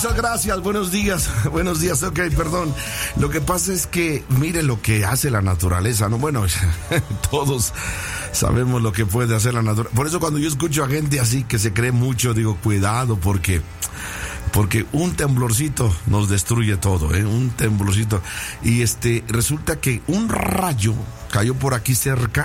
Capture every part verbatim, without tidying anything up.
Muchas gracias, buenos días, buenos días, ok, perdón. Lo que pasa es que, mire lo que hace la naturaleza, ¿no? Bueno, todos sabemos lo que puede hacer la naturaleza. Por eso cuando yo escucho a gente así que se cree mucho, digo, cuidado, porque... Porque un temblorcito nos destruye todo, ¿eh? Un temblorcito. Y este, resulta que un rayo cayó por aquí cerca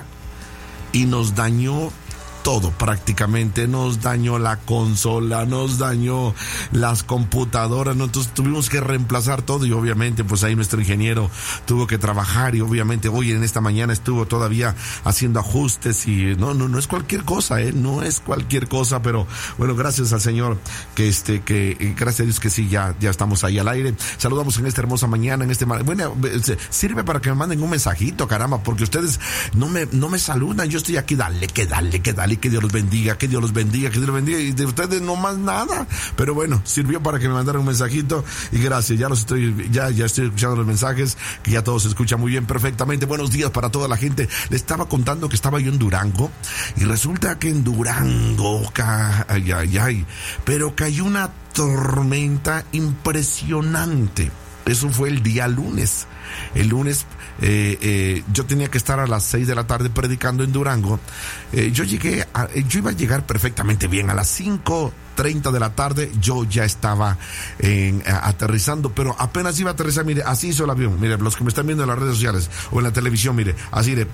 y nos dañó todo prácticamente, nos dañó la consola, nos dañó las computadoras, ¿no? Entonces tuvimos que reemplazar todo y obviamente pues ahí nuestro ingeniero tuvo que trabajar y obviamente hoy en esta mañana estuvo todavía haciendo ajustes y no, no, no es cualquier cosa, ¿eh? No es cualquier cosa, pero bueno, gracias al Señor que este, que gracias a Dios que sí, ya, ya estamos ahí al aire. Saludamos en esta hermosa mañana, en este, bueno, sirve para que me manden un mensajito, caramba, porque ustedes no me, no me saludan, yo estoy aquí, dale, que dale, que dale, que Dios los bendiga, que Dios los bendiga, que Dios los bendiga, y de ustedes no más nada, pero bueno, sirvió para que me mandaran un mensajito y gracias, ya los estoy, ya, ya estoy escuchando los mensajes, que ya todo se escucha muy bien, perfectamente. Buenos días para toda la gente. Le estaba contando que estaba yo en Durango y resulta que en Durango, ca, ay, ay, ay, pero cayó una tormenta impresionante. Eso fue el día lunes. El lunes eh, eh, yo tenía que estar a las seis de la tarde predicando en Durango. Eh, yo llegué, a, yo iba a llegar perfectamente bien a las cinco treinta de la tarde. Yo ya estaba eh, aterrizando, pero apenas iba a aterrizar, mire, así hizo el avión. Mire, los que me están viendo en las redes sociales o en la televisión, mire, así de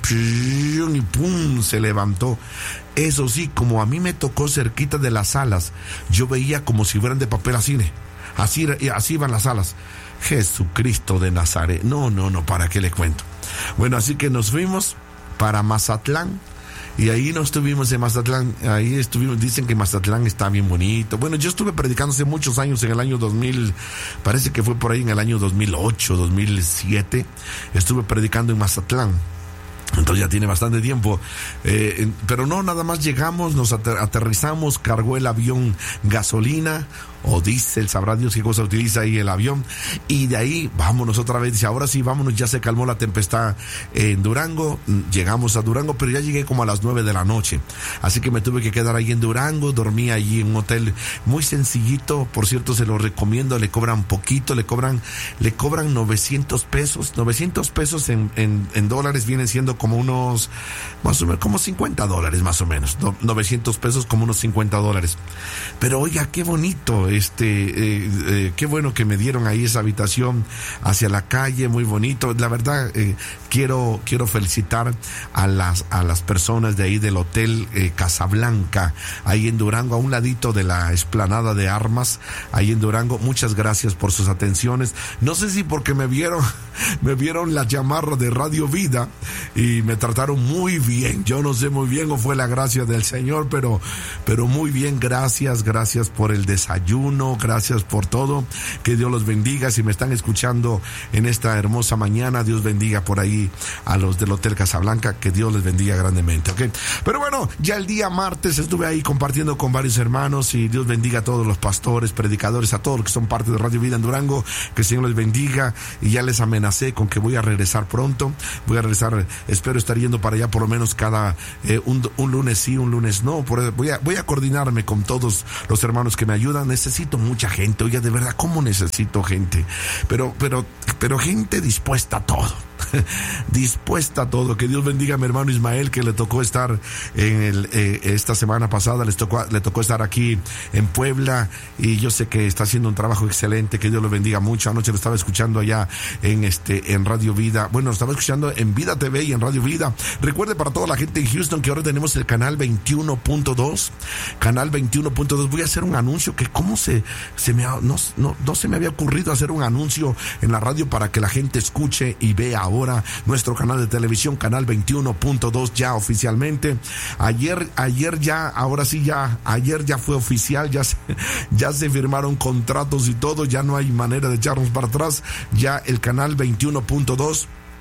y pum, se levantó. Eso sí, como a mí me tocó cerquita de las alas, yo veía como si fueran de papel así, así, así iban las alas. Jesucristo de Nazaret. No, no, no, ¿para qué le cuento? Bueno, así que nos fuimos para Mazatlán y ahí nos estuvimos en Mazatlán. Ahí estuvimos, dicen que Mazatlán está bien bonito. Bueno, yo estuve predicando hace muchos años, en el año dos mil, parece que fue por ahí en el año dos mil ocho, dos mil siete, estuve predicando en Mazatlán. Entonces ya tiene bastante tiempo, eh, pero no, nada más llegamos, nos ater- aterrizamos, cargó el avión gasolina o diésel, sabrá Dios qué cosa utiliza ahí el avión, y de ahí vámonos otra vez. Dice, ahora sí, vámonos, ya se calmó la tempestad en Durango. Llegamos a Durango, pero ya llegué como a las nueve de la noche, así que me tuve que quedar ahí en Durango. Dormí allí en un hotel muy sencillito, por cierto, se lo recomiendo. Le cobran poquito, le cobran le cobran novecientos pesos, novecientos pesos en, en, en dólares vienen siendo como unos, más o menos, como cincuenta dólares más o menos, novecientos pesos como unos cincuenta dólares. Pero oiga, qué bonito, este, eh, eh, qué bueno que me dieron ahí esa habitación hacia la calle, muy bonito. La verdad, eh, quiero, quiero felicitar a las, a las personas de ahí del hotel eh, Casablanca, ahí en Durango, a un ladito de la explanada de armas, ahí en Durango. Muchas gracias por sus atenciones. No sé si porque me vieron, me vieron la chamarra de Radio Vida y me trataron muy bien. Yo no sé muy bien o fue la gracia del Señor, pero, pero muy bien. Gracias, gracias por el desayuno, gracias por todo. Que Dios los bendiga. Si me están escuchando en esta hermosa mañana, Dios bendiga por ahí a los del Hotel Casablanca, que Dios les bendiga grandemente, ¿ok? Pero bueno, ya el día martes estuve ahí compartiendo con varios hermanos y Dios bendiga a todos los pastores, predicadores, a todos los que son parte de Radio Vida en Durango, que el Señor les bendiga. Y ya les amenacé con que voy a regresar pronto, voy a regresar, espero estar yendo para allá por lo menos cada eh, un, un lunes sí, un lunes no. Por, voy a voy a coordinarme con todos los hermanos que me ayudan. Necesito mucha gente, oiga, de verdad, ¿cómo necesito gente? Pero, pero, pero gente dispuesta a todo. dispuesta a todo. Que Dios bendiga a mi hermano Ismael, que le tocó estar en el, eh, esta semana pasada, les tocó, le tocó estar aquí en Puebla, y yo sé que está haciendo un trabajo excelente. Que Dios lo bendiga mucho. Anoche lo estaba escuchando allá en este en Radio Vida, bueno, lo estaba escuchando en Vida T V y en Radio Vida. Recuerde, para toda la gente en Houston, que ahora tenemos el canal veintiuno punto dos, canal veintiuno punto dos. Voy a hacer un anuncio que cómo se, se me ha, no, no, no se me había ocurrido hacer un anuncio en la radio para que la gente escuche y vea ahora nuestro canal de televisión, canal veintiuno punto dos, ya oficialmente. Ayer, ayer ya, ahora sí ya, ayer ya fue oficial, ya se, ya se firmaron contratos y todo, ya no hay manera de echarnos para atrás. Ya el canal veintiuno punto dos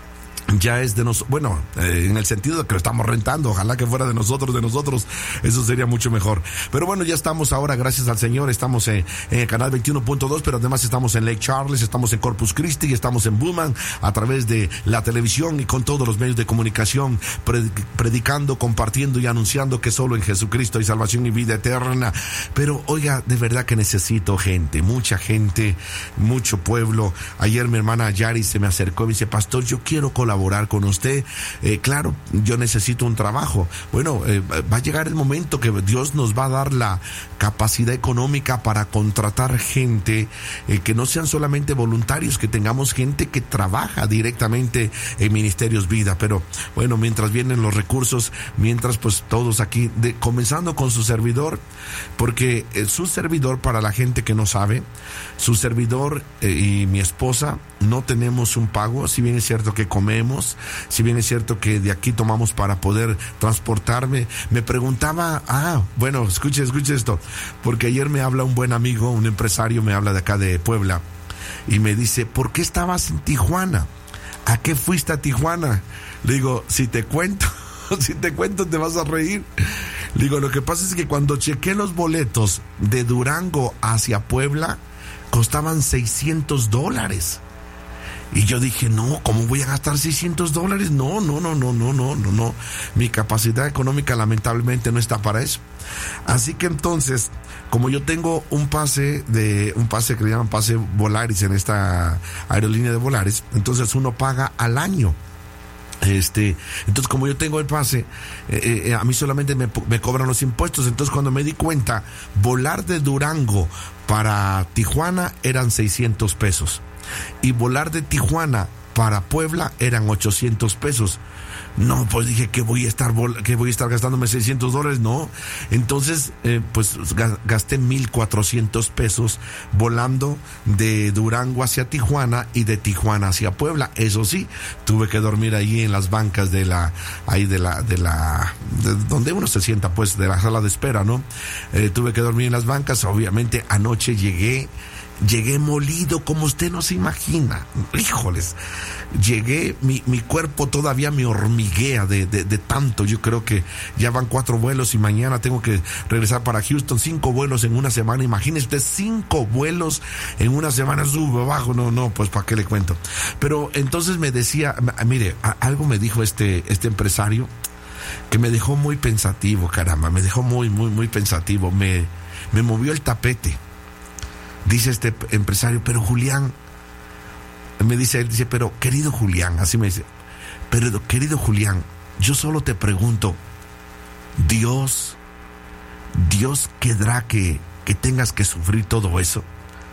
ya es de nosotros, bueno, eh, en el sentido de que lo estamos rentando, ojalá que fuera de nosotros, de nosotros, eso sería mucho mejor. Pero bueno, ya estamos ahora, gracias al Señor, estamos en, en el canal veintiuno punto dos, pero además estamos en Lake Charles, estamos en Corpus Christi, estamos en Beaumont, a través de la televisión y con todos los medios de comunicación, predicando, compartiendo y anunciando que solo en Jesucristo hay salvación y vida eterna. Pero oiga, de verdad que necesito gente, mucha gente, mucho pueblo. Ayer mi hermana Yari se me acercó y me dice: pastor, yo quiero colaborar con usted. Eh, claro, yo necesito un trabajo. Bueno, eh, va a llegar el momento que Dios nos va a dar la capacidad económica para contratar gente, eh, que no sean solamente voluntarios, que tengamos gente que trabaja directamente en Ministerios Vida. Pero bueno, mientras vienen los recursos, mientras pues todos aquí, de, comenzando con su servidor, porque eh, su servidor, para la gente que no sabe, su servidor eh, y mi esposa no tenemos un pago. Si bien es cierto que comemos, si bien es cierto que de aquí tomamos para poder transportarme. Me preguntaba, ah, bueno, escuche, escuche esto, porque ayer me habla un buen amigo, un empresario, me habla de acá de Puebla, y me dice: ¿por qué estabas en Tijuana? ¿A qué fuiste a Tijuana? Le digo: si te cuento, si te cuento te vas a reír. Le digo: lo que pasa es que cuando chequé los boletos de Durango hacia Puebla, costaban seiscientos dólares. Y yo dije: no, ¿cómo voy a gastar seiscientos dólares? No, no, no, no, no, no, no, no. Mi capacidad económica lamentablemente no está para eso. Así que entonces, como yo tengo un pase de, un pase que le llaman pase Volaris en esta aerolínea de Volaris, entonces uno paga al año. Este, entonces como yo tengo el pase, eh, eh, a mí solamente me, me cobran los impuestos. Entonces cuando me di cuenta, volar de Durango para Tijuana eran seiscientos pesos. Y volar de Tijuana para Puebla eran ochocientos pesos. No, pues dije que voy a estar que voy a estar gastándome seiscientos dólares, no. Entonces, eh, pues gasté mil cuatrocientos pesos volando de Durango hacia Tijuana y de Tijuana hacia Puebla. Eso sí, tuve que dormir ahí en las bancas de la, ahí de la, de la, de donde uno se sienta, pues, de la sala de espera, ¿no? Eh, tuve que dormir en las bancas. Obviamente, anoche llegué. Llegué molido como usted no se imagina. Híjoles, llegué, mi, mi cuerpo todavía me hormiguea de, de, de tanto. Yo creo que ya van cuatro vuelos y mañana tengo que regresar para Houston. Cinco vuelos en una semana. Imagínese usted, cinco vuelos en una semana. Sube, bajo, no, no, pues para qué le cuento. Pero entonces me decía, mire, algo me dijo este, este empresario que me dejó muy pensativo, caramba, me dejó muy, muy, muy pensativo. Me, me movió el tapete. Dice este empresario: pero Julián, me dice él, dice, pero querido Julián, así me dice, pero querido Julián, yo solo te pregunto, Dios, Dios querrá que, que tengas que sufrir todo eso.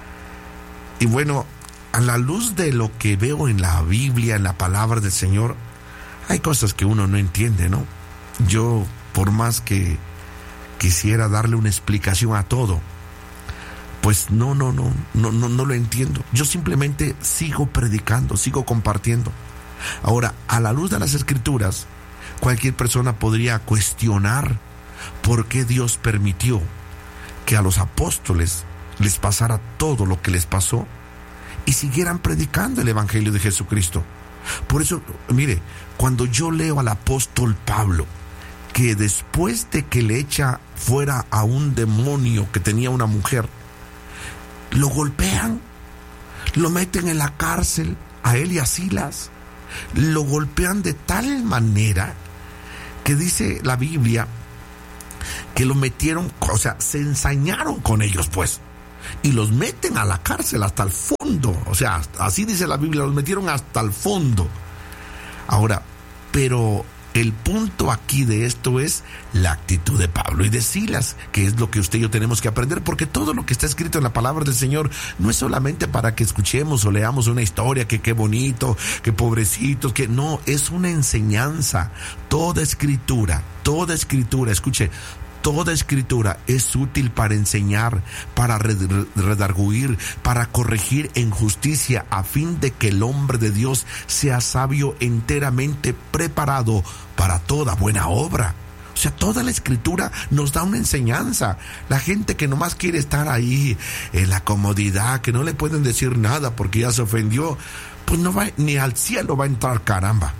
Y bueno, a la luz de lo que veo en la Biblia, en la palabra del Señor, hay cosas que uno no entiende, ¿no? Yo, por más que quisiera darle una explicación a todo, pues no, no, no, no, no, no lo entiendo. Yo simplemente sigo predicando, sigo compartiendo. Ahora, a la luz de las Escrituras, cualquier persona podría cuestionar por qué Dios permitió que a los apóstoles les pasara todo lo que les pasó y siguieran predicando el Evangelio de Jesucristo. Por eso, mire, cuando yo leo al apóstol Pablo, que después de que le echa fuera a un demonio que tenía una mujer, lo golpean, lo meten en la cárcel, a él y a Silas, lo golpean de tal manera que dice la Biblia que lo metieron, o sea, se ensañaron con ellos, pues, y los meten a la cárcel hasta el fondo. O sea, así dice la Biblia, los metieron hasta el fondo. Ahora, pero el punto aquí de esto es la actitud de Pablo y de Silas, que es lo que usted y yo tenemos que aprender, porque todo lo que está escrito en la palabra del Señor no es solamente para que escuchemos o leamos una historia, que qué bonito, que pobrecitos, que no, es una enseñanza. Toda escritura, toda escritura, escuche, toda escritura es útil para enseñar, para redarguir, para corregir en justicia, a fin de que el hombre de Dios sea sabio, enteramente preparado para toda buena obra. O sea, toda la escritura nos da una enseñanza. La gente que nomás quiere estar ahí en la comodidad, que no le pueden decir nada porque ya se ofendió, pues no va, ni al cielo va a entrar, caramba.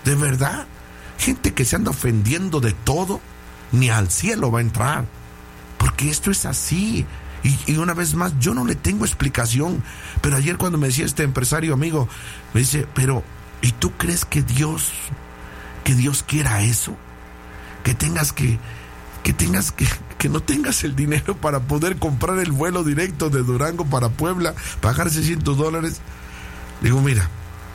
de verdad. Gente que se anda ofendiendo de todo, ni al cielo va a entrar. Porque esto es así. Y, y una vez más, yo no le tengo explicación. Pero ayer cuando me decía este empresario amigo, me dice, pero, ¿y tú crees que Dios, que Dios quiera eso? Que tengas que, que tengas que, que no tengas el dinero para poder comprar el vuelo directo de Durango para Puebla, pagar seiscientos dólares. Digo, mira,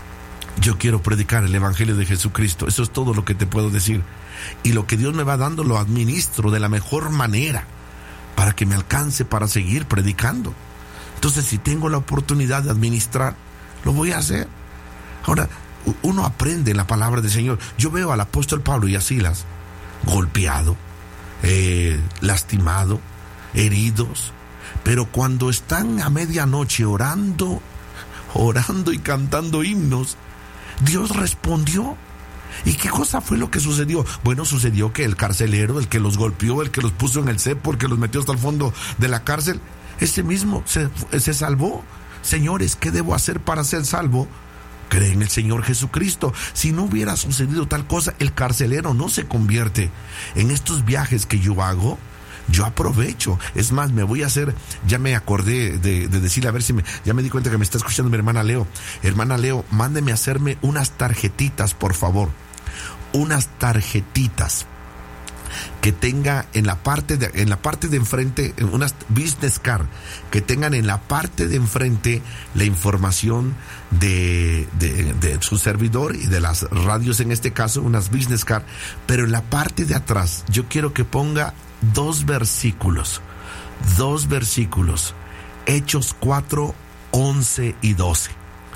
yo quiero predicar el evangelio de Jesucristo. Eso es todo lo que te puedo decir. Y lo que Dios me va dando lo administro de la mejor manera para que me alcance para seguir predicando. Entonces, si tengo la oportunidad de administrar, lo voy a hacer. Ahora, uno aprende en la palabra del Señor. Yo veo al apóstol Pablo y a Silas golpeado, eh, lastimado, heridos, pero cuando están a medianoche orando, orando y cantando himnos, Dios respondió. ¿Y qué cosa fue lo que sucedió? Bueno, sucedió que el carcelero, el que los golpeó, el que los puso en el cepo, el que los metió hasta el fondo de la cárcel, ese mismo se, se salvó. Señores, ¿qué debo hacer para ser salvo? Cree en el Señor Jesucristo. Si no hubiera sucedido tal cosa, el carcelero no se convierte. En estos viajes que yo hago, yo aprovecho. Es más, me voy a hacer, ya me acordé de, de decirle, a ver si me, ya me di cuenta que me está escuchando mi hermana Leo. Hermana Leo, mándeme a hacerme unas tarjetitas, por favor. Unas tarjetitas que tenga en la parte de, en la parte de enfrente, unas business card, que tengan en la parte de enfrente la información de, de, de su servidor y de las radios, en este caso, unas business card, pero en la parte de atrás, yo quiero que ponga dos versículos, dos versículos, Hechos cuatro, once y doce.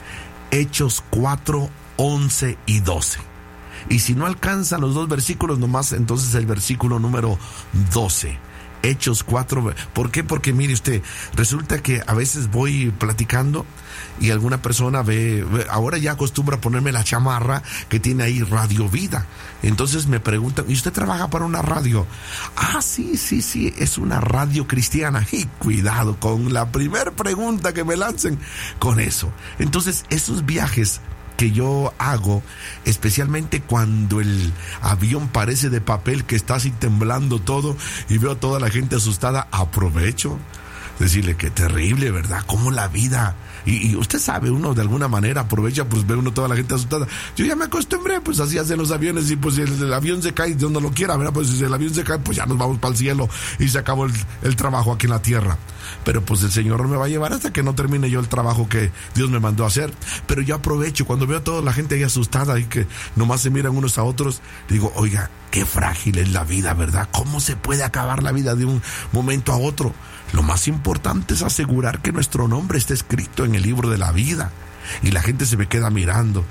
Hechos cuatro, once y doce. Y si no alcanzan los dos versículos nomás, entonces el versículo número doce. Hechos cuatro. ¿Por qué? Porque mire usted, resulta que a veces voy platicando y alguna persona ve, ve, ahora ya acostumbra a ponerme la chamarra que tiene ahí Radio Vida. Entonces me preguntan, ¿y usted trabaja para una radio? Ah, sí, sí, sí, es una radio cristiana. Y cuidado con la primera pregunta que me lancen con eso. Entonces, esos viajes que yo hago, especialmente cuando el avión parece de papel, que está así temblando todo y veo a toda la gente asustada, aprovecho decirle que terrible, ¿verdad? Cómo la vida, y, y usted sabe, uno de alguna manera aprovecha, pues ve uno toda la gente asustada. Yo ya me acostumbré, pues así hacen los aviones, y pues si el, el avión se cae, Dios no lo quiera, ¿verdad? Pues si el avión se cae, pues ya nos vamos para el cielo y se acabó el, el trabajo aquí en la tierra. Pero pues el Señor me va a llevar hasta que no termine yo el trabajo que Dios me mandó a hacer. Pero yo aprovecho, cuando veo a toda la gente ahí asustada y que nomás se miran unos a otros, digo, oiga, qué frágil es la vida, ¿verdad? ¿Cómo se puede acabar la vida de un momento a otro? Lo más importante es asegurar que nuestro nombre esté escrito en el libro de la vida. Y la gente se me queda mirando.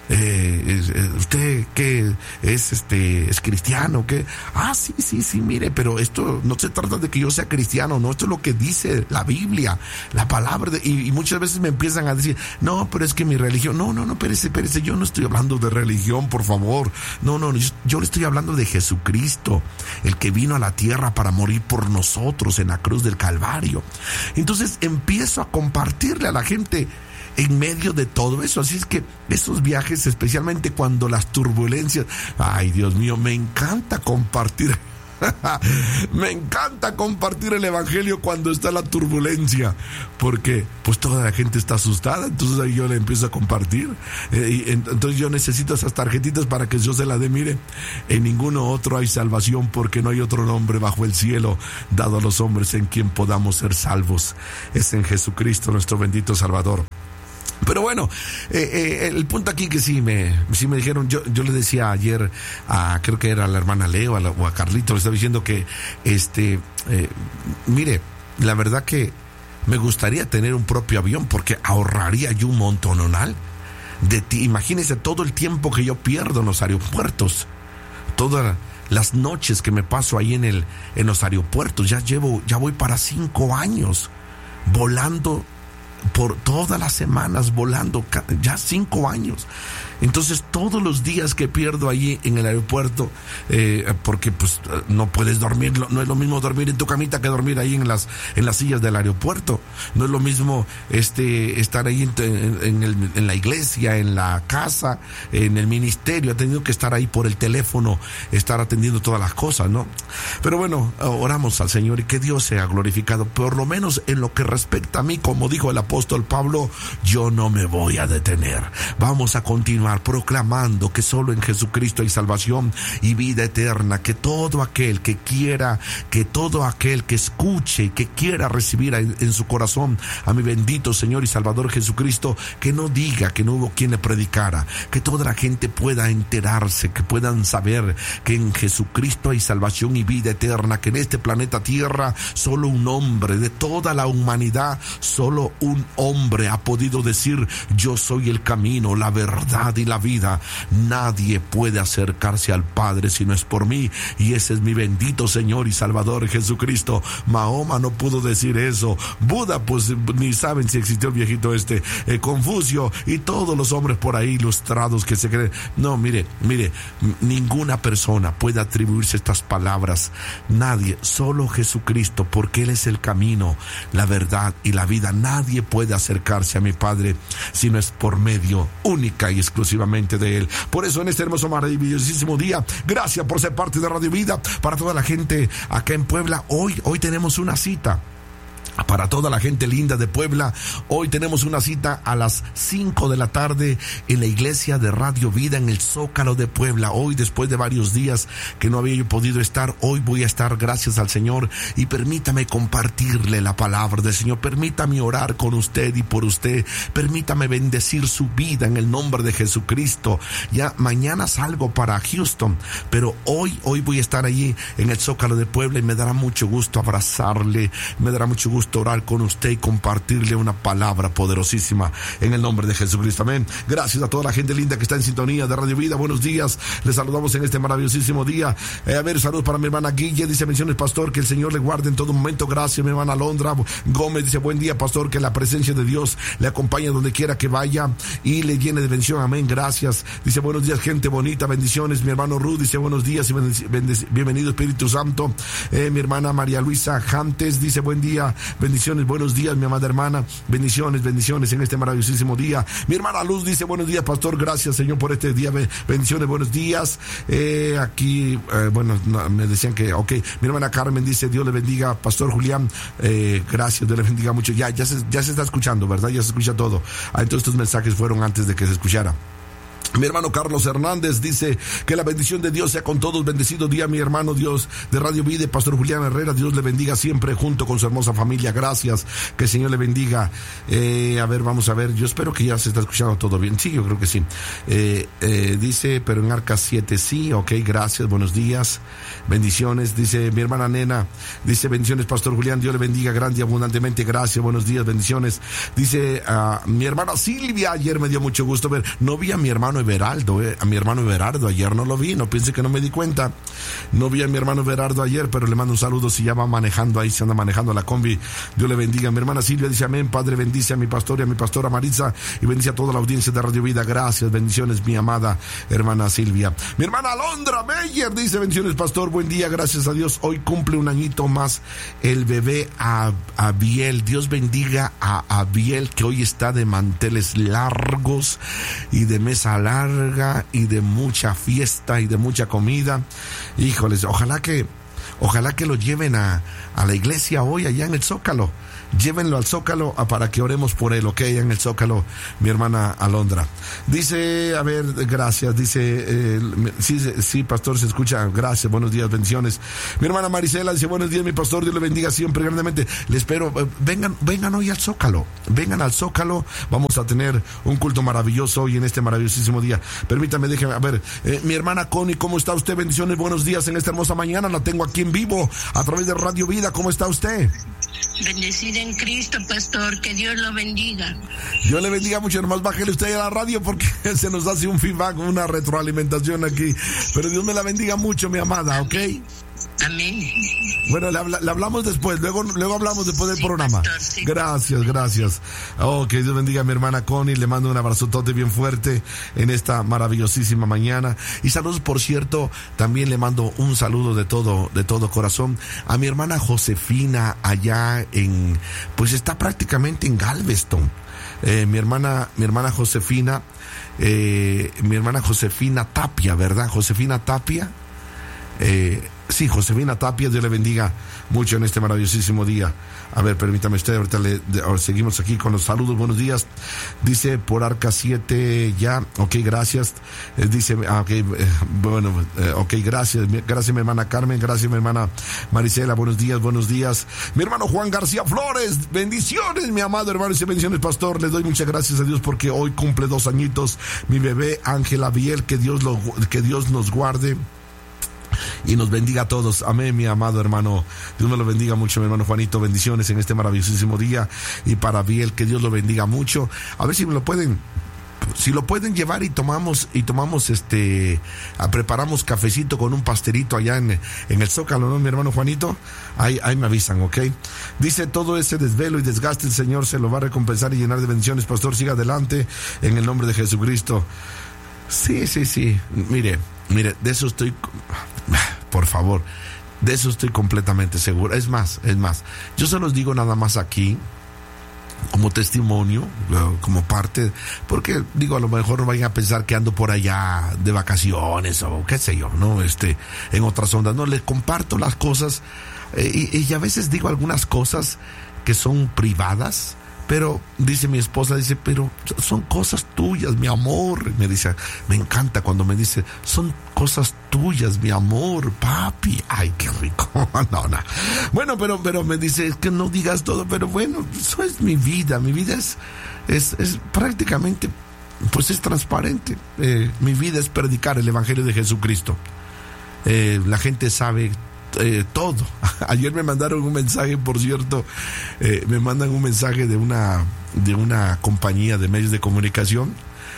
Eh, eh, ¿Usted qué es? este ¿Es cristiano? ¿Qué? Ah, sí, sí, sí, mire, pero esto no se trata de que yo sea cristiano, no, esto es lo que dice la Biblia, la palabra de, y, y muchas veces me empiezan a decir, no, pero es que mi religión, no, no, no, espérese, espérese, yo no estoy hablando de religión, por favor, no, no, yo, yo le estoy hablando de Jesucristo, el que vino a la tierra para morir por nosotros en la cruz del Calvario. Entonces empiezo a compartirle a la gente en medio de todo eso. Así es que esos viajes, especialmente cuando las turbulencias, ay Dios mío, me encanta compartir me encanta compartir el evangelio cuando está la turbulencia, porque pues toda la gente está asustada. Entonces ahí yo le empiezo a compartir, eh, y entonces yo necesito esas tarjetitas para que yo se las dé. Mire, en ninguno otro hay salvación, porque no hay otro nombre bajo el cielo dado a los hombres en quien podamos ser salvos. Es en Jesucristo nuestro bendito Salvador. Pero bueno, eh, eh, el punto aquí que sí me, sí me dijeron, yo, yo le decía ayer a, creo que era a la hermana Leo a la, o a Carlito, le estaba diciendo que, este, eh, mire, la verdad que me gustaría tener un propio avión, porque ahorraría yo un montonal de ti. Imagínese todo el tiempo que yo pierdo en los aeropuertos, todas las noches que me paso ahí en el, en los aeropuertos. Ya llevo, ya voy para cinco años volando por todas las semanas volando, ya cinco años. Entonces todos los días que pierdo allí en el aeropuerto, eh, porque pues no puedes dormir, no es lo mismo dormir en tu camita que dormir ahí en las en las sillas del aeropuerto. No es lo mismo este estar ahí en, en, el, en la iglesia, en la casa, en el ministerio. He tenido que estar ahí por el teléfono, estar atendiendo todas las cosas, ¿no? Pero bueno, oramos al Señor y que Dios sea glorificado. Por lo menos en lo que respecta a mí, como dijo el apóstol Pablo, yo no me voy a detener. Vamos a continuar proclamando que solo en Jesucristo hay salvación y vida eterna, que todo aquel que quiera, que todo aquel que escuche y que quiera recibir en, en su corazón a mi bendito Señor y Salvador Jesucristo, que no diga que no hubo quien le predicara, que toda la gente pueda enterarse, que puedan saber que en Jesucristo hay salvación y vida eterna, que en este planeta Tierra solo un hombre de toda la humanidad, solo un hombre ha podido decir: yo soy el camino, la verdad y la vida. Nadie puede acercarse al Padre si no es por mí, y ese es mi bendito Señor y Salvador Jesucristo. Mahoma no pudo decir eso, Buda pues ni saben si existió el viejito este, eh, Confucio y todos los hombres por ahí ilustrados que se creen. No, mire, mire, ninguna persona puede atribuirse estas palabras, nadie, solo Jesucristo, porque Él es el camino, la verdad y la vida. Nadie puede acercarse a mi Padre si no es por medio única y exclusivamente de Él. Por eso en este hermoso, maravillosísimo día, gracias por ser parte de Radio Vida. Para toda la gente acá en Puebla, hoy, hoy tenemos una cita. Para toda la gente linda de Puebla, hoy tenemos una cita a las cinco de la tarde en la iglesia de Radio Vida en el Zócalo de Puebla. Hoy, después de varios días que no había yo podido estar, hoy voy a estar, gracias al Señor, y permítame compartirle la palabra del Señor. Permítame orar con usted y por usted. Permítame bendecir su vida en el nombre de Jesucristo. Ya mañana salgo para Houston, pero hoy, hoy voy a estar allí en el Zócalo de Puebla y me dará mucho gusto abrazarle, me dará mucho gusto orar con usted y compartirle una palabra poderosísima en el nombre de Jesucristo. Amén. Gracias a toda la gente linda que está en sintonía de Radio Vida. Buenos días, les saludamos en este maravillosísimo día. Eh, a ver, saludos para mi hermana Guille, dice: bendiciones, pastor, que el Señor le guarde en todo momento. Gracias, mi hermana Alondra Gómez, dice: buen día, pastor, que la presencia de Dios le acompañe donde quiera que vaya y le llene de bendición. Amén. Gracias. Dice: buenos días, gente bonita, bendiciones. Mi hermano Ruth dice: buenos días y bendic- bienvenido Espíritu Santo. Eh, mi hermana María Luisa Jantes dice: buen día, bendiciones, buenos días, mi amada hermana, bendiciones, bendiciones en este maravillosísimo día. Mi hermana Luz dice: buenos días, pastor, gracias, Señor, por este día, bendiciones, buenos días. Eh, aquí, eh, bueno, no, me decían que, ok. Mi hermana Carmen dice: Dios le bendiga, pastor Julián, eh, gracias, Dios le bendiga mucho. Ya, ya se, ya se está escuchando, ¿verdad? Ya se escucha todo. Ah, entonces estos mensajes fueron antes de que se escuchara. Mi hermano Carlos Hernández dice: que la bendición de Dios sea con todos. Bendecido día, mi hermano Dios de Radio Vida, pastor Julián Herrera. Dios le bendiga siempre junto con su hermosa familia. Gracias, que el Señor le bendiga. Eh, a ver, vamos a ver. Yo espero que ya se está escuchando todo bien. Sí, yo creo que sí. Eh, eh, dice, pero en Arca siete sí. Ok, gracias, buenos días. Bendiciones. Dice mi hermana Nena, dice: bendiciones, pastor Julián. Dios le bendiga grande y abundantemente. Gracias, buenos días, bendiciones. Dice uh, mi hermana Silvia: ayer me dio mucho gusto ver. No vi a mi hermano Everaldo, eh, a mi hermano Everardo ayer no lo vi, no piense que no me di cuenta. No vi a mi hermano Everardo ayer, pero le mando un saludo si ya va manejando ahí, se anda manejando la combi. Dios le bendiga. Mi hermana Silvia dice: amén, Padre, bendice a mi pastor y a mi pastora Maritza y bendice a toda la audiencia de Radio Vida. Gracias, bendiciones, mi amada hermana Silvia. Mi hermana Alondra Meyer dice: bendiciones, pastor, buen día, gracias a Dios. Hoy cumple un añito más el bebé a Abiel. Dios bendiga a Abiel, que hoy está de manteles largos y de mesa larga y de mucha fiesta y de mucha comida. Híjoles, ojalá que ojalá que lo lleven a, a la iglesia hoy allá en el Zócalo. Llévenlo al Zócalo para que oremos por él, ok, en el Zócalo, mi hermana Alondra. Dice, a ver, gracias, dice, eh, sí, sí, pastor, se escucha, gracias, buenos días, bendiciones. Mi hermana Marisela dice: buenos días, mi pastor, Dios le bendiga siempre grandemente. Le espero, eh, vengan, vengan hoy al Zócalo, vengan al Zócalo, vamos a tener un culto maravilloso hoy en este maravillosísimo día. Permítame, déjeme, a ver, eh, mi hermana Connie, ¿cómo está usted? Bendiciones, buenos días en esta hermosa mañana, la tengo aquí en vivo, a través de Radio Vida. ¿Cómo está usted? Bendecida en Cristo, pastor, que Dios lo bendiga. Dios le bendiga mucho, hermano. Bájele usted a la radio porque se nos hace un feedback, una retroalimentación aquí. Pero Dios me la bendiga mucho, mi amada, ¿ok? Amén. Bueno, le, habla, le hablamos después, luego, luego hablamos después del sí, programa. Pastor, sí. Gracias, gracias. Oh, que Dios bendiga a mi hermana Connie, le mando un abrazotote bien fuerte en esta maravillosísima mañana. Y saludos, por cierto, también le mando un saludo de todo, de todo corazón a mi hermana Josefina allá en, pues está prácticamente en Galveston. Eh, mi hermana, mi hermana Josefina, eh, mi hermana Josefina Tapia, ¿verdad? Josefina Tapia, eh, sí, Josefina Tapia, Dios le bendiga mucho en este maravillosísimo día. A ver, permítame usted, ahorita le, de, ahora seguimos aquí con los saludos, buenos días. Dice por Arca siete ya, ok, gracias. Eh, dice, ah, ok, eh, bueno, eh, ok, gracias, gracias mi hermana Carmen, gracias mi hermana Marisela, buenos días, buenos días. Mi hermano Juan García Flores, bendiciones, mi amado hermano, y bendiciones, pastor. Les doy muchas gracias a Dios porque hoy cumple dos añitos mi bebé Ángela Biel, que Dios lo, que Dios nos guarde y nos bendiga a todos. Amén, mi amado hermano. Dios me lo bendiga mucho, mi hermano Juanito. Bendiciones en este maravillosísimo día. Y para Biel, que Dios lo bendiga mucho. A ver si me lo pueden, si lo pueden llevar y tomamos, y tomamos este, a, preparamos cafecito con un pastelito allá en, en el Zócalo, ¿no, mi hermano Juanito? Ahí, ahí me avisan, ¿ok? Dice, todo ese desvelo y desgaste el Señor se lo va a recompensar y llenar de bendiciones. Pastor, siga adelante en el nombre de Jesucristo. Sí, sí, sí. Mire, mire, de eso estoy, por favor, de eso estoy completamente seguro. Es más, es más, yo se los digo nada más aquí, como testimonio, como parte, porque digo, a lo mejor no vayan a pensar que ando por allá de vacaciones o qué sé yo, ¿no? Este, en otras ondas. No, les comparto las cosas, eh, y, y a veces digo algunas cosas que son privadas. Pero, dice mi esposa, dice, pero son cosas tuyas, mi amor. Me dice, me encanta cuando me dice, son cosas tuyas, mi amor, papi. Ay, qué rico. No, no. Bueno, pero, pero me dice, es que no digas todo, pero bueno, eso es mi vida. Mi vida es, es, es prácticamente, pues es transparente. Eh, mi vida es predicar el Evangelio de Jesucristo. Eh, la gente sabe Eh, todo. Ayer me mandaron un mensaje, por cierto, eh, me mandan un mensaje de una de una compañía de medios de comunicación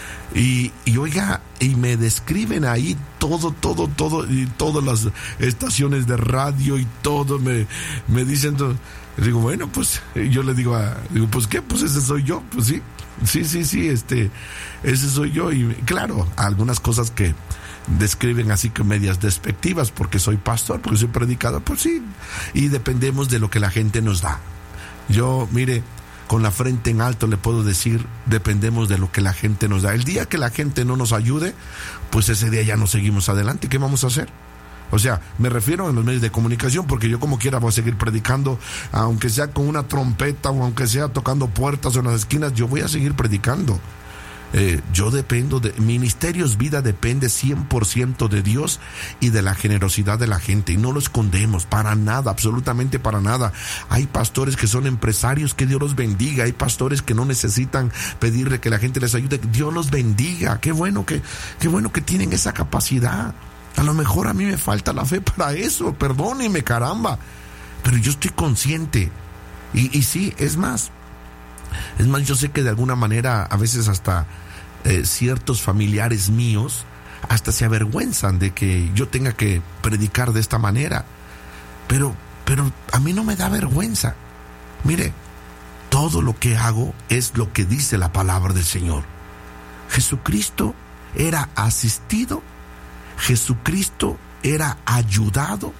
y, y oiga, y me describen ahí todo, todo, todo, y todas las estaciones de radio y todo, me, me dicen todo. Digo, bueno, pues, yo le digo a, digo, pues qué, pues ese soy yo, pues sí, sí, sí, sí, este, ese soy yo, y claro, algunas cosas que describen así que medias despectivas porque soy pastor, porque soy predicador, pues sí, y dependemos de lo que la gente nos da. Yo, mire, con la frente en alto le puedo decir, dependemos de lo que la gente nos da. El día que la gente no nos ayude, pues ese día ya no seguimos adelante. ¿Qué vamos a hacer? O sea, me refiero a los medios de comunicación, porque yo como quiera voy a seguir predicando, aunque sea con una trompeta o aunque sea tocando puertas o en las esquinas, yo voy a seguir predicando. Eh, yo dependo de, Ministerios Vida depende cien por ciento de Dios y de la generosidad de la gente, y no lo escondemos para nada, absolutamente para nada. Hay pastores que son empresarios, que Dios los bendiga. Hay pastores que no necesitan pedirle que la gente les ayude, Dios los bendiga. Qué bueno que, qué bueno que tienen esa capacidad. A lo mejor a mí me falta la fe para eso, perdónenme, caramba, pero yo estoy consciente. Y, y sí, es más, es más, yo sé que de alguna manera a veces hasta eh, ciertos familiares míos hasta se avergüenzan de que yo tenga que predicar de esta manera, pero, pero a mí no me da vergüenza. Mire, todo lo que hago es lo que dice la palabra del Señor. Jesucristo era asistido, Jesucristo era ayudado,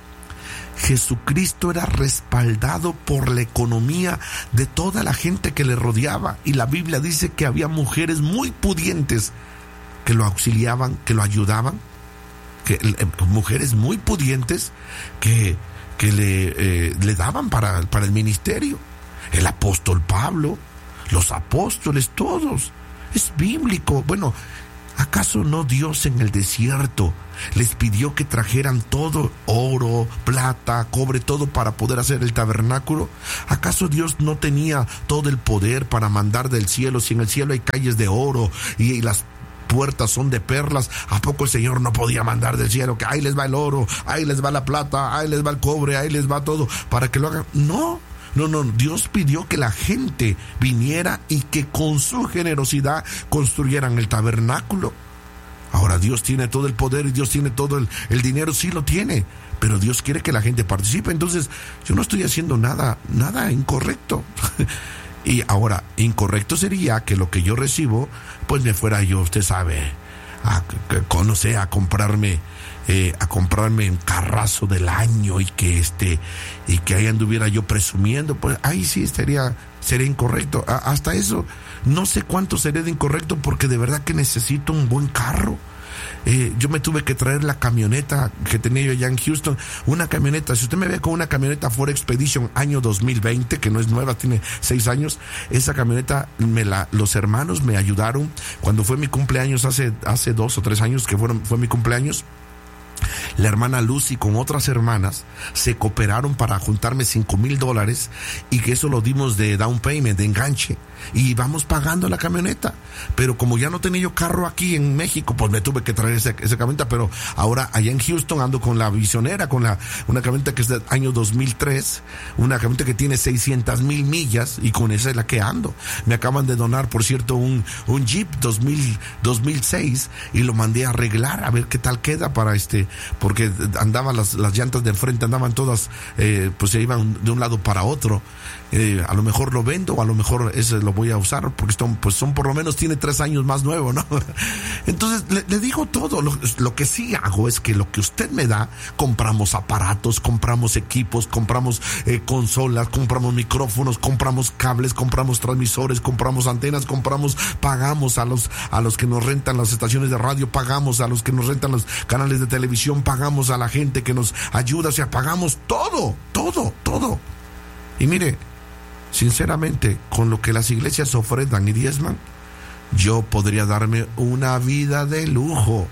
Jesucristo era respaldado por la economía de toda la gente que le rodeaba, y la Biblia dice que había mujeres muy pudientes que lo auxiliaban, que lo ayudaban, que eh, mujeres muy pudientes que, que le, eh, le daban para, para el ministerio. El apóstol Pablo, los apóstoles, todos. Es bíblico. Bueno, ¿acaso no Dios en el desierto les pidió que trajeran todo, oro, plata, cobre, todo para poder hacer el tabernáculo? ¿Acaso Dios no tenía todo el poder para mandar del cielo? Si en el cielo hay calles de oro y, y las puertas son de perlas, ¿a poco el Señor no podía mandar del cielo que ahí les va el oro, ahí les va la plata, ahí les va el cobre, ahí les va todo para que lo hagan? No. No, no, Dios pidió que la gente viniera y que con su generosidad construyeran el tabernáculo. Ahora, Dios tiene todo el poder y Dios tiene todo el, el dinero, sí lo tiene, pero Dios quiere que la gente participe. Entonces, yo no estoy haciendo nada, nada incorrecto. Y ahora, incorrecto sería que lo que yo recibo, pues me fuera yo, usted sabe, a, no sé, a comprarme, eh, a comprarme un carrazo del año y que este, y que ahí anduviera yo presumiendo, pues ahí sí estaría, sería incorrecto. A, hasta eso, no sé cuánto sería de incorrecto, porque de verdad que necesito un buen carro. Eh, yo me tuve que traer la camioneta que tenía yo allá en Houston, una camioneta, si usted me ve con una camioneta Ford Expedition año dos mil veinte, que no es nueva, tiene seis años, esa camioneta, me la, los hermanos me ayudaron, cuando fue mi cumpleaños, hace, hace dos o tres años que fueron, fue mi cumpleaños, la hermana Lucy con otras hermanas se cooperaron para juntarme cinco mil dólares y que eso lo dimos de down payment, de enganche, y vamos pagando la camioneta. Pero como ya no tenía yo carro aquí en México, pues me tuve que traer esa, esa camioneta. Pero ahora allá en Houston ando con la Visionera, con la una camioneta que es del año dos mil tres, una camioneta que tiene seiscientas mil millas, y con esa es la que ando. Me acaban de donar, por cierto, un, un Jeep dos mil, dos mil seis, y lo mandé a arreglar a ver qué tal queda, para este, porque andaban las, las llantas de enfrente, andaban todas, eh, pues se iban de un lado para otro. Eh, a lo mejor lo vendo, o a lo mejor ese lo voy a usar, porque son, pues son por lo menos, tiene tres años más nuevo, ¿no? Entonces le, le digo todo. Lo, lo que sí hago es que lo que usted me da, compramos aparatos, compramos equipos, compramos eh, consolas, compramos micrófonos, compramos cables, compramos transmisores, compramos antenas, compramos, pagamos a los a los que nos rentan las estaciones de radio, pagamos a los que nos rentan los canales de televisión, pagamos a la gente que nos ayuda, o sea, pagamos todo, todo, todo. Y mire, sinceramente, con lo que las iglesias ofrendan y diezman, yo podría darme una vida de lujo,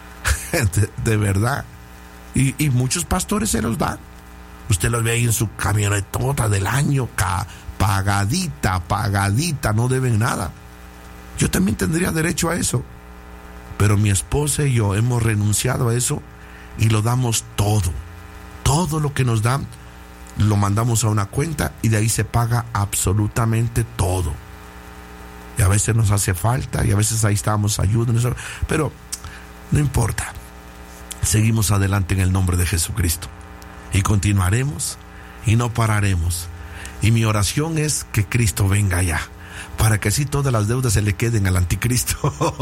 de, de verdad. Y, y muchos pastores se los dan. Usted los ve ahí en su camionetota del año, ca, pagadita, pagadita, no deben nada. Yo también tendría derecho a eso, pero mi esposa y yo hemos renunciado a eso y lo damos todo. Todo lo que nos dan lo mandamos a una cuenta y de ahí se paga absolutamente todo. Y a veces nos hace falta, y a veces ahí estamos, ayúdenos, pero no importa. Seguimos adelante en el nombre de Jesucristo y continuaremos y no pararemos. Y mi oración es que Cristo venga ya, para que así todas las deudas se le queden al anticristo.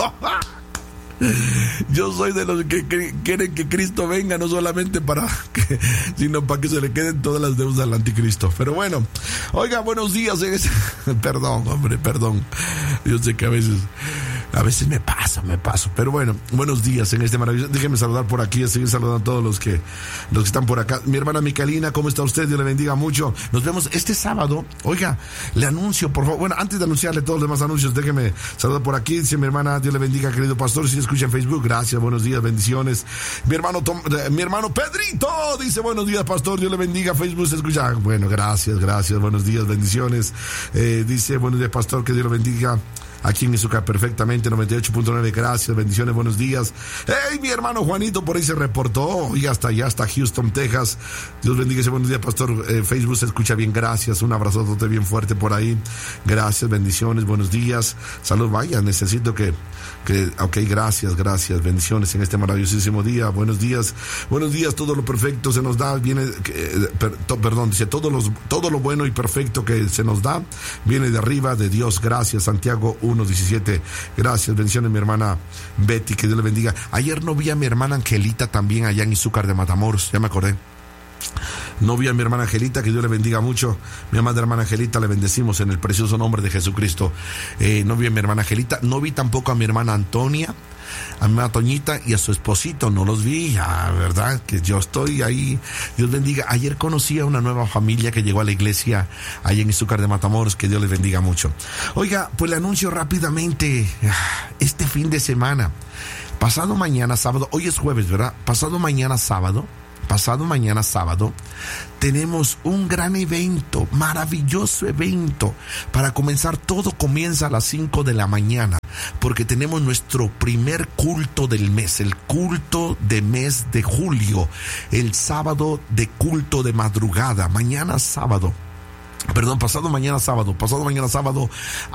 Yo soy de los que quieren que Cristo venga, no solamente para que, sino para que se le queden todas las deudas al anticristo. Pero bueno, oiga, buenos días. Perdón, hombre, perdón. Yo sé que a veces, a veces me paso, me paso. Pero bueno, buenos días en este maravilloso. Déjenme saludar por aquí, seguir saludando a todos los que, los que están por acá. Mi hermana Micalina, ¿cómo está usted? Dios le bendiga mucho. Nos vemos este sábado. Oiga, le anuncio, por favor. Bueno, antes de anunciarle todos los demás anuncios, déjeme saludar por aquí. Dice mi hermana, Dios le bendiga, querido pastor. Si escucha en Facebook, gracias, buenos días, bendiciones. Mi hermano Tom, eh, mi hermano Pedrito dice buenos días, pastor, Dios le bendiga. Facebook se escucha, bueno, gracias, gracias, buenos días, bendiciones. Eh, dice buenos días, pastor, que Dios le bendiga. Aquí en Izúcar perfectamente, noventa y ocho punto nueve, gracias, bendiciones, buenos días. Hey, mi hermano Juanito por ahí se reportó, y hasta allá, hasta Houston, Texas. Dios bendiga, dice buenos días, pastor. Eh, Facebook se escucha bien, gracias, un abrazote bien fuerte por ahí. Gracias, bendiciones, buenos días. Salud, vaya, necesito que, que, ok, gracias, gracias, bendiciones en este maravillosísimo día. Buenos días, buenos días, todo lo perfecto se nos da, viene, eh, per, to, perdón, dice, todo, los, todo lo bueno y perfecto que se nos da, viene de arriba, de Dios, gracias, Santiago uno diecisiete, gracias, bendiciones mi hermana Betty, que Dios le bendiga. Ayer no vi a mi hermana Angelita también allá en Izúcar de Matamoros, ya me acordé. No vi a mi hermana Angelita, que Dios le bendiga mucho. Mi amada hermana Angelita, le bendecimos en el precioso nombre de Jesucristo. Eh, no vi a mi hermana Angelita, no vi tampoco a mi hermana Antonia, a mi hermana Toñita y a su esposito, no los vi, ya, ¿verdad? Que yo estoy ahí, Dios bendiga. Ayer conocí a una nueva familia que llegó a la iglesia allá en Izúcar de Matamoros, que Dios les bendiga mucho. Oiga, pues le anuncio rápidamente, este fin de semana, pasado mañana sábado, hoy es jueves, ¿verdad? Pasado mañana sábado, pasado mañana sábado, tenemos un gran evento, maravilloso evento. Para comenzar, todo comienza a las cinco de la mañana, porque tenemos nuestro primer culto del mes, el culto de mes de julio, el sábado de culto de madrugada, mañana sábado. Perdón, pasado mañana sábado, pasado mañana sábado